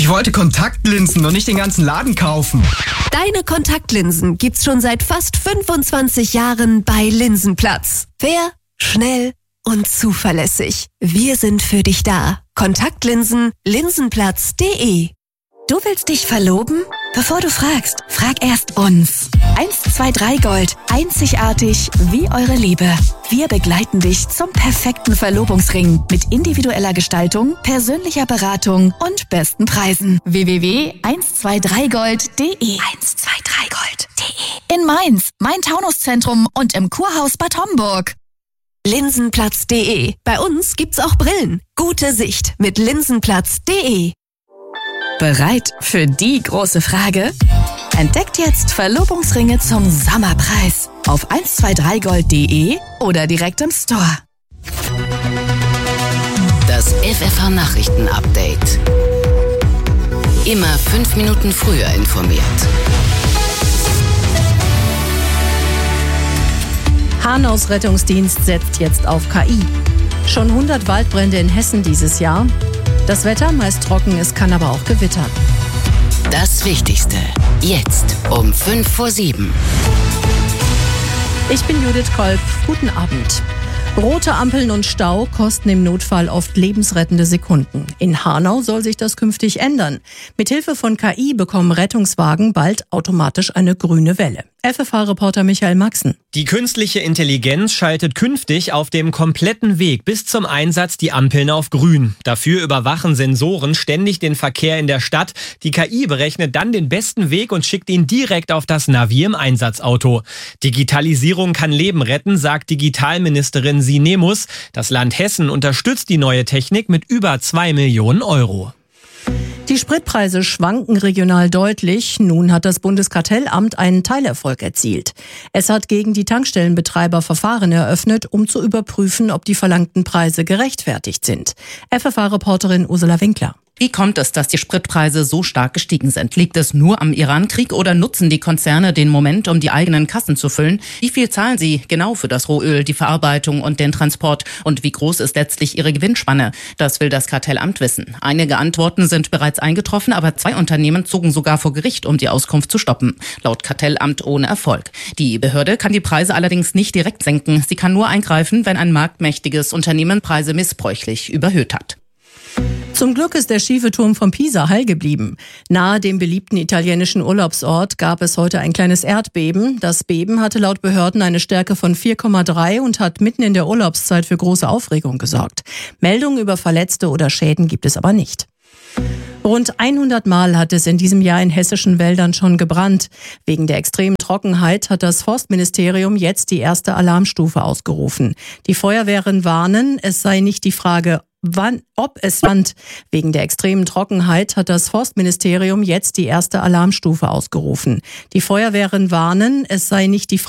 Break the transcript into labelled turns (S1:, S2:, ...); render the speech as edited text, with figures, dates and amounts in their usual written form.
S1: Ich wollte Kontaktlinsen und nicht den ganzen Laden kaufen.
S2: Deine Kontaktlinsen gibt's schon seit fast 25 Jahren bei Linsenplatz. Fair, schnell und zuverlässig. Wir sind für dich da. Kontaktlinsen, linsenplatz.de.
S3: Du willst dich verloben? Bevor du fragst, frag erst uns. 123 Gold. Einzigartig wie eure Liebe. Wir begleiten dich zum perfekten Verlobungsring mit individueller Gestaltung, persönlicher Beratung und besten Preisen. www.123gold.de 123gold.de In Mainz, Main-Taunus-Zentrum und im Kurhaus Bad Homburg.
S2: Linsenplatz.de. Bei uns gibt's auch Brillen. Gute Sicht mit linsenplatz.de.
S3: Bereit für die große Frage? Entdeckt jetzt Verlobungsringe zum Sommerpreis auf 123gold.de oder direkt im Store.
S4: Das FFH Nachrichten Update. Immer 5 Minuten früher informiert.
S5: Hanaus Rettungsdienst setzt jetzt auf KI. Schon 100 Waldbrände in Hessen dieses Jahr. Das Wetter meist trocken, es kann aber auch gewittern.
S4: Das Wichtigste jetzt um 6:55.
S5: Ich bin Judith Kolb. Guten Abend. Rote Ampeln und Stau kosten im Notfall oft lebensrettende Sekunden. In Hanau soll sich das künftig ändern. Mithilfe von KI bekommen Rettungswagen bald automatisch eine grüne Welle. FFH-Reporter Michael Maxen.
S6: Die künstliche Intelligenz schaltet künftig auf dem kompletten Weg bis zum Einsatz die Ampeln auf grün. Dafür überwachen Sensoren ständig den Verkehr in der Stadt. Die KI berechnet dann den besten Weg und schickt ihn direkt auf das Navi im Einsatzauto. Digitalisierung kann Leben retten, sagt Digitalministerin Sinemus. Das Land Hessen unterstützt die neue Technik mit über 2 Millionen Euro.
S5: Die Spritpreise schwanken regional deutlich. Nun hat das Bundeskartellamt einen Teilerfolg erzielt. Es hat gegen die Tankstellenbetreiber Verfahren eröffnet, um zu überprüfen, ob die verlangten Preise gerechtfertigt sind. FFH-Reporterin Ursula Winkler.
S7: Wie kommt es, dass die Spritpreise so stark gestiegen sind? Liegt es nur am Irankrieg oder nutzen die Konzerne den Moment, um die eigenen Kassen zu füllen? Wie viel zahlen sie genau für das Rohöl, die Verarbeitung und den Transport? Und wie groß ist letztlich ihre Gewinnspanne? Das will das Kartellamt wissen. Einige Antworten sind bereits eingetroffen, aber 2 Unternehmen zogen sogar vor Gericht, um die Auskunft zu stoppen. Laut Kartellamt ohne Erfolg. Die Behörde kann die Preise allerdings nicht direkt senken. Sie kann nur eingreifen, wenn ein marktmächtiges Unternehmen Preise missbräuchlich überhöht hat.
S5: Zum Glück ist der schiefe Turm von Pisa heil geblieben. Nahe dem beliebten italienischen Urlaubsort gab es heute ein kleines Erdbeben. Das Beben hatte laut Behörden eine Stärke von 4,3 und hat mitten in der Urlaubszeit für große Aufregung gesorgt. Meldungen über Verletzte oder Schäden gibt es aber nicht. Rund 100 Mal hat es in diesem Jahr in hessischen Wäldern schon gebrannt. Wegen der extremen Trockenheit hat das Forstministerium jetzt die erste Alarmstufe ausgerufen. Die Feuerwehren warnen, es sei nicht die Frage, ob es brennt. Wegen der extremen Trockenheit hat das Forstministerium jetzt die erste Alarmstufe ausgerufen. Die Feuerwehren warnen, es sei nicht die Frage,